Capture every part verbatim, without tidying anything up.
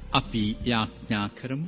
අපි යාඥා කරමු.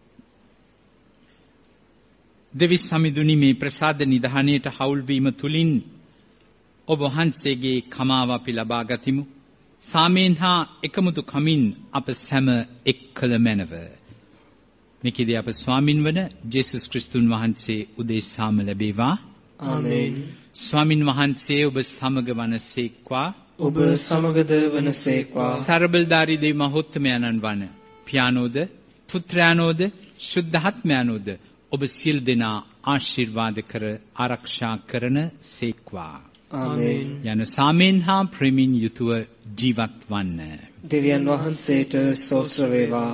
දෙවිස් සමිඳුනි, මේ ප්‍රසාද නිධානයට හවුල් වීම තුලින් ඔබ වහන්සේගේ කමාව අපි ලබා ගතිමු. සාමයෙන් හා එකමුතු කමින් අප සැම එක් කළ මැනව. මේකදී අප ස්වාමින් වන ජේසුස් ක්‍රිස්තුන් වහන්සේ උදෙසාම ලැබේවා. ආමේන්. ස්වාමින් වහන්සේ ඔබ සමග වනසේක්වා. ඔබ සමගද වනසේක්වා. සර්බලධාරී දෙවි මහෝත්තමයන්න් වන පියානෝද පුත්‍රයානෝද ශුද්ධාත්මයානෝද ඔබ සියලු දෙනා ආශිර්වාද කර ආරක්ෂා කරන සේක්වා. ආමේන්. යන සාමයෙන් හා ප්‍රේමයෙන් යුතුව ජීවත් වන්න. දෙවියන් වහන්සේට ස්තෝත්‍ර වේවා.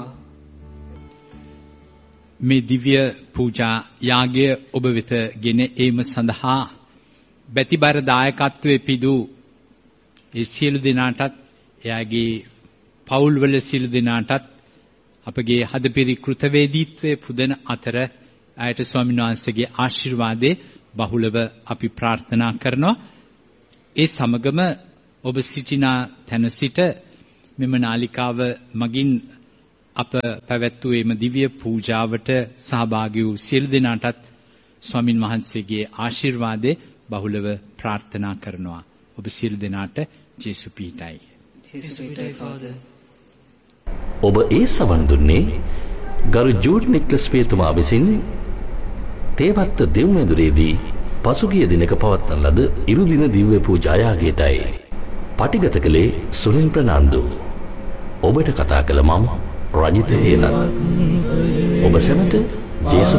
මේ දිව්‍ය පූජා යාගය ඔබ වෙත ගෙන ඒම සඳහා බැතිබර දායකත්වයේ පිදු ඒ සියලු දෙනාටත් එයාගේ පවුල්වල සියලු දෙනාටත් අපගේ හදපිරි කෘතවේදීත්වයේ පුදන අතර ආයත ස්වාමීන් වහන්සේගේ ආශිර්වාදේ බහුලව අපි ප්‍රාර්ථනා කරනවා. ඒ සමගම ඔබ සිටින තැන සිට මෙම නාලිකාව මගින් අප පැවැත්වූ එම දිව්‍ය පූජාවට සහභාගී වූ සියලු දෙනාටත් ස්වාමින් වහන්සේගේ ආශිර්වාදේ බහුලව ප්‍රාර්ථනා කරනවා. ඔබ සියලු දෙනාට ජේසු පීඨයි. ජේසු පීඨයි ෆාදර්. ඔබ ඒ සවන් දුන්නේ ගරු ජූඩ් නික්ලස් පියතුමා විසින් තේවත්ත දෙව්මැදුරේදී පසුගිය දිනක පවත්වන ලද ඉරුදින දිව්‍ය පූජා යාගයටයි. පටිගත කළේ සුනිල් ප්‍රනාන්දු. ඔබට කතා කළ මම රජිත හේනත්. ඔබ සැමට ජේසු